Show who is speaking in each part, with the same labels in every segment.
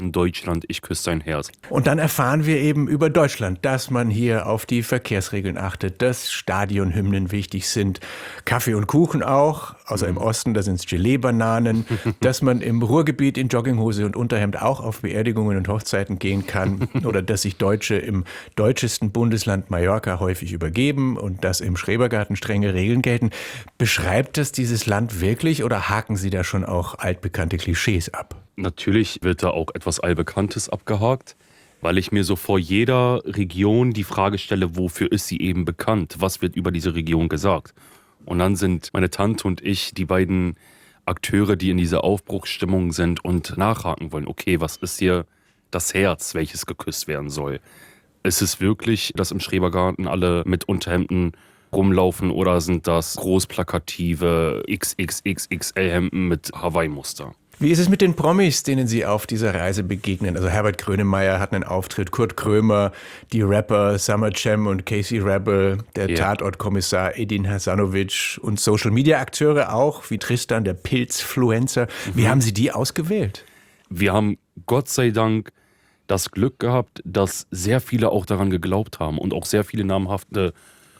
Speaker 1: Deutschland, ich küsse dein Herz.
Speaker 2: Und dann erfahren wir eben über Deutschland, dass man hier auf die Verkehrsregeln achtet, dass Stadionhymnen wichtig sind, Kaffee und Kuchen auch, außer im Osten, da sind es Gelee-Bananen, dass man im Ruhrgebiet in Jogginghose und Unterhemd auch auf Beerdigungen und Hochzeiten gehen kann oder dass sich Deutsche im deutschesten Bundesland Mallorca häufig übergeben und dass im Schrebergarten strenge Regeln gelten. Beschreibt das dieses Land wirklich oder haken Sie da schon auch altbekannte Klischees ab?
Speaker 1: Natürlich wird da auch etwas Allbekanntes abgehakt, weil ich mir so vor jeder Region die Frage stelle, wofür ist sie eben bekannt? Was wird über diese Region gesagt? Und dann sind meine Tante und ich die beiden Akteure, die in dieser Aufbruchsstimmung sind und nachhaken wollen. Okay, was ist hier das Herz, welches geküsst werden soll? Ist es wirklich, dass im Schrebergarten alle mit Unterhemden rumlaufen oder sind das großplakative XXXXL-Hemden mit Hawaii-Muster?
Speaker 2: Wie ist es mit den Promis, denen Sie auf dieser Reise begegnen? Also Herbert Grönemeyer hat einen Auftritt, Kurt Krömer, die Rapper Summer Cem und Casey Rebel, der Tatortkommissar Edin Hasanovic und Social-Media-Akteure auch, wie Tristan, der Pilzfluencer. Wie haben Sie die ausgewählt?
Speaker 1: Wir haben Gott sei Dank das Glück gehabt, dass sehr viele auch daran geglaubt haben und auch sehr viele namhafte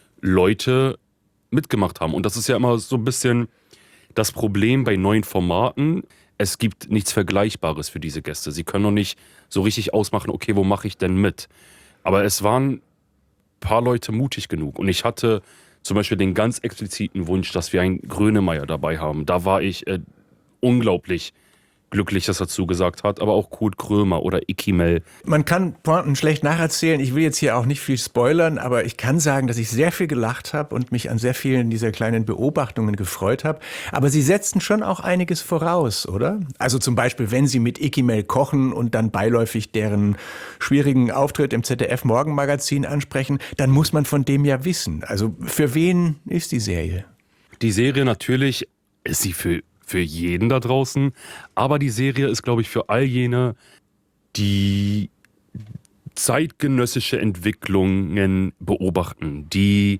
Speaker 1: Leute mitgemacht haben. Und das ist ja immer so ein bisschen das Problem bei neuen Formaten. Es gibt nichts Vergleichbares für diese Gäste. Sie können noch nicht so richtig ausmachen, okay, wo mache ich denn mit? Aber es waren ein paar Leute mutig genug. Und ich hatte zum Beispiel den ganz expliziten Wunsch, dass wir einen Grönemeyer dabei haben. Da war ich unglaublich glücklich, dass er zugesagt hat, aber auch Kurt Krömer oder Ikimel.
Speaker 2: Man kann Pointen schlecht nacherzählen. Ich will jetzt hier auch nicht viel spoilern, aber ich kann sagen, dass ich sehr viel gelacht habe und mich an sehr vielen dieser kleinen Beobachtungen gefreut habe. Aber Sie setzten schon auch einiges voraus, oder? Also zum Beispiel, wenn Sie mit Ikimel kochen und dann beiläufig deren schwierigen Auftritt im ZDF-Morgenmagazin ansprechen, dann muss man von dem ja wissen. Also für wen ist die Serie?
Speaker 1: Die Serie natürlich ist sie für jeden da draußen, aber die Serie ist, glaube ich, für all jene, die zeitgenössische Entwicklungen beobachten, die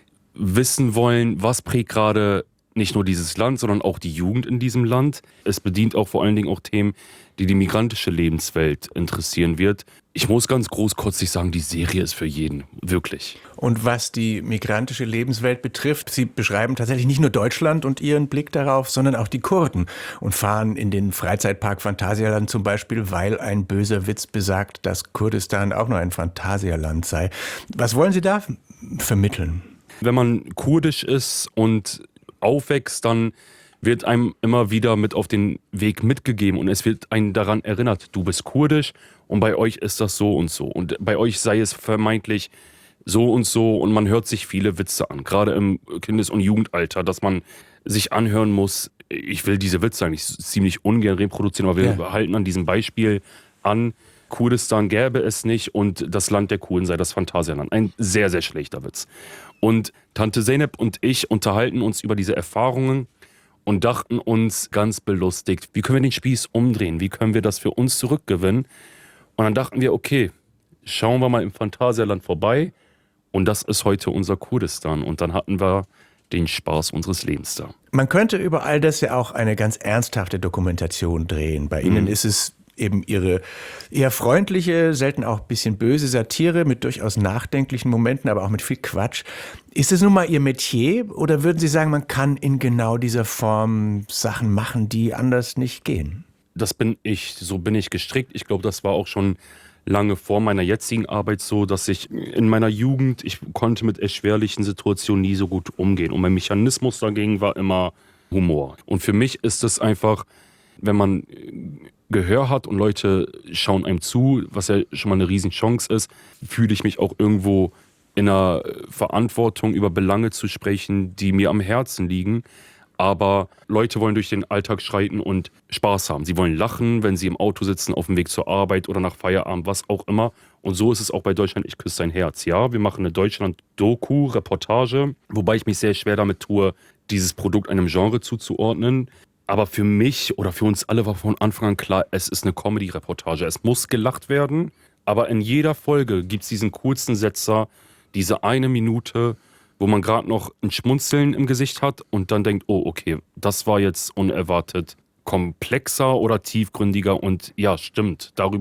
Speaker 1: wissen wollen, was prägt gerade nicht nur dieses Land, sondern auch die Jugend in diesem Land. Es bedient auch vor allen Dingen auch Themen, die die migrantische Lebenswelt interessieren wird. Ich muss ganz großkotzig sagen, die Serie ist für jeden, wirklich.
Speaker 2: Und was die migrantische Lebenswelt betrifft, Sie beschreiben tatsächlich nicht nur Deutschland und Ihren Blick darauf, sondern auch die Kurden und fahren in den Freizeitpark Phantasialand zum Beispiel, weil ein böser Witz besagt, dass Kurdistan auch nur ein Phantasialand sei. Was wollen Sie da vermitteln?
Speaker 1: Wenn man kurdisch ist und aufwächst, dann wird einem immer wieder mit auf den Weg mitgegeben und es wird einen daran erinnert, du bist kurdisch und bei euch ist das so und so und bei euch sei es vermeintlich so und so und man hört sich viele Witze an, gerade im Kindes- und Jugendalter, dass man sich anhören muss, ich will diese Witze eigentlich ziemlich ungern reproduzieren, aber wir halten an diesem Beispiel an, Kurdistan gäbe es nicht und das Land der Kurden sei das Phantasialand. Ein sehr, sehr schlechter Witz. Und Tante Zeynep und ich unterhalten uns über diese Erfahrungen und dachten uns ganz belustigt, wie können wir den Spieß umdrehen? Wie können wir das für uns zurückgewinnen? Und dann dachten wir, okay, schauen wir mal im Phantasialand vorbei und das ist heute unser Kurdistan. Und dann hatten wir den Spaß unseres Lebens da.
Speaker 2: Man könnte über all das ja auch eine ganz ernsthafte Dokumentation drehen. Bei Ihnen ist es eben Ihre eher freundliche, selten auch ein bisschen böse Satire mit durchaus nachdenklichen Momenten, aber auch mit viel Quatsch. Ist es nun mal Ihr Metier oder würden Sie sagen, man kann in genau dieser Form Sachen machen, die anders nicht gehen?
Speaker 1: Das bin ich, so bin ich gestrickt. Ich glaube, das war auch schon lange vor meiner jetzigen Arbeit so, dass ich in meiner Jugend, ich konnte mit erschwerlichen Situationen nie so gut umgehen. Und mein Mechanismus dagegen war immer Humor. Und für mich ist es einfach, wenn man Gehör hat und Leute schauen einem zu, was ja schon mal eine Riesenchance ist, fühle ich mich auch irgendwo in einer Verantwortung, über Belange zu sprechen, die mir am Herzen liegen. Aber Leute wollen durch den Alltag schreiten und Spaß haben. Sie wollen lachen, wenn sie im Auto sitzen, auf dem Weg zur Arbeit oder nach Feierabend, was auch immer. Und so ist es auch bei Deutschland, ich küsse dein Herz. Ja, wir machen eine Deutschland-Doku-Reportage, wobei ich mich sehr schwer damit tue, dieses Produkt einem Genre zuzuordnen. Aber für mich oder für uns alle war von Anfang an klar, es ist eine Comedy-Reportage. Es muss gelacht werden, aber in jeder Folge gibt es diesen kurzen Setzer, diese eine Minute, wo man gerade noch ein Schmunzeln im Gesicht hat und dann denkt, oh okay, das war jetzt unerwartet komplexer oder tiefgründiger und ja, stimmt, darüber